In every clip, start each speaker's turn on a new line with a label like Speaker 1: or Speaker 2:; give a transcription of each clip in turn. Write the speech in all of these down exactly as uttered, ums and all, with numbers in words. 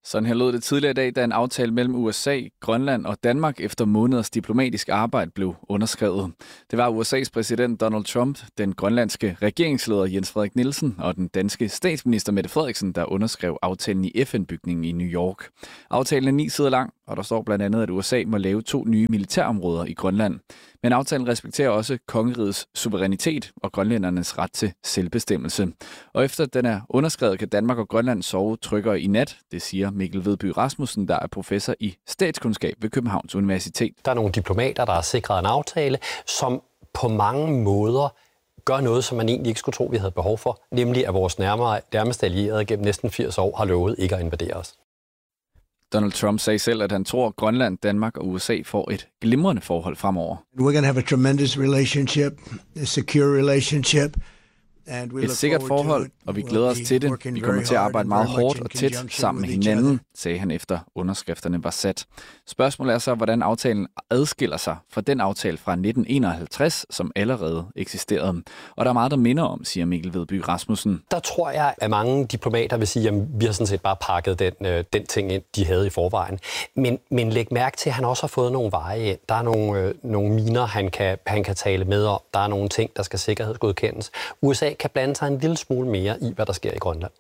Speaker 1: Sådan her lød det tidligere i dag, da en aftale mellem U S A, Grønland og Danmark efter måneders diplomatisk arbejde blev underskrevet. Det var U S A's præsident Donald Trump, den grønlandske regeringsleder Jens Frederik Nielsen og den danske statsminister Mette Frederiksen, der underskrev aftalen i F N-bygningen i New York. Aftalen er ni sider lang, og der står blandt andet, at U S A må lave to nye militærområder i Grønland. Men aftalen respekterer også kongerigets suverænitet og grønlændernes ret til selvbestemmelse. Og efter den er underskrevet, kan Danmark og Grønland sove tryggere i nat, det siger Mikkel Vedby Rasmussen, der er professor i statskundskab ved Københavns Universitet.
Speaker 2: Der er nogle diplomater, der har sikret en aftale, som på mange måder gør noget, som man egentlig ikke skulle tro, vi havde behov for. Nemlig at vores nærmere, nærmeste allierede gennem næsten firs år har lovet ikke at invadere os.
Speaker 1: Donald Trump sagde selv, at han tror, at Grønland, Danmark og U S A får et glimrende forhold fremover.
Speaker 3: We're going to have a tremendous relationship, a secure relationship.
Speaker 1: Et sikkert forhold, og vi glæder os til det. Vi kommer til at arbejde meget hårdt og tæt sammen med hinanden, sagde han efter underskrifterne var sat. Spørgsmålet er så, hvordan aftalen adskiller sig fra den aftale fra nitten enoghalvtreds, som allerede eksisterede. Og der er meget, der minder om, siger Mikkel Vedby Rasmussen.
Speaker 2: Der tror jeg, at mange diplomater vil sige, at vi har sådan set bare pakket den, øh, den ting ind, de havde i forvejen. Men, men læg mærke til, at han også har fået nogle veje ind. Der er nogle, øh, nogle miner, han kan, han kan tale med om. Der er nogle ting, der skal sikkerhedsgodkendes. U S A kan blande sig en lille smule mere i, hvad der sker i Grønland.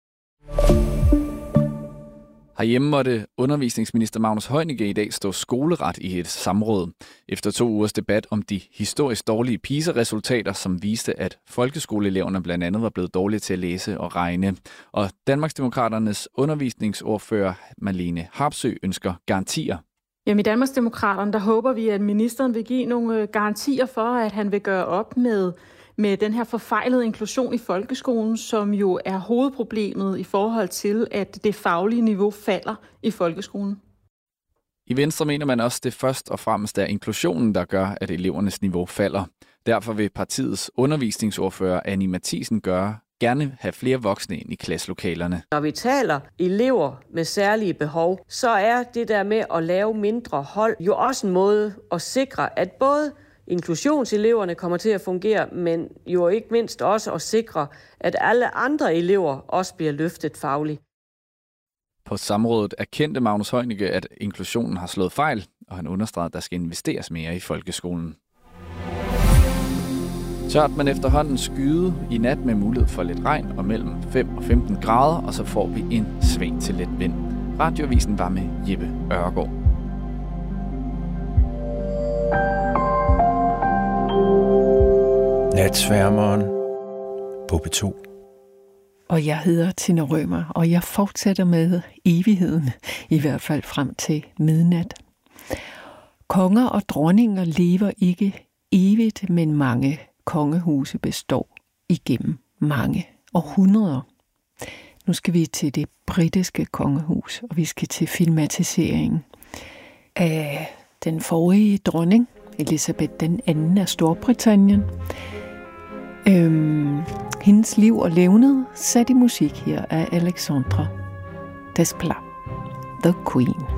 Speaker 1: Herhjemme måtte undervisningsminister Magnus Heunicke i dag stå skoleret i et samråd. Efter to ugers debat om de historisk dårlige PISA-resultater, som viste, at folkeskoleeleverne blandt andet var blevet dårlige til at læse og regne. Og Danmarksdemokraternes undervisningsordfører Marlene Harpsø ønsker garantier.
Speaker 4: Jamen i Danmarksdemokraterne, der håber vi, at ministeren vil give nogle garantier for, at han vil gøre op med med den her forfejlede inklusion i folkeskolen, som jo er hovedproblemet i forhold til, at det faglige niveau falder i folkeskolen.
Speaker 1: I Venstre mener man også, at det først og fremmest er inklusionen, der gør, at elevernes niveau falder. Derfor vil partiets undervisningsordfører Annie Matthiesen gøre gerne have flere voksne ind i klasselokalerne.
Speaker 5: Når vi taler elever med særlige behov, så er det der med at lave mindre hold jo også en måde at sikre, at både inklusionseleverne kommer til at fungere, men jo ikke mindst også at sikre, at alle andre elever også bliver løftet fagligt.
Speaker 1: På samrådet erkendte Magnus Heunicke, at inklusionen har slået fejl, og han understregede, at der skal investeres mere i folkeskolen. Tørt man efterhånden skyde i nat med mulighed for lidt regn og mellem fem og femten grader, og så får vi en svag til let vind. Radioavisen var med Jeppe Ørgaard.
Speaker 6: Natsværmeren på P to.
Speaker 7: Og jeg hedder Tina Rømer, og jeg fortsætter med evigheden, i hvert fald frem til midnat. Konger og dronninger lever ikke evigt, men mange kongehuse består igennem mange århundreder. Nu skal vi til det britiske kongehus, og vi skal til filmatiseringen af den forrige dronning, Elizabeth den anden af Storbritannien. Øhm, hendes liv og levned sat i musik her af Alexandre Desplat, The Queen.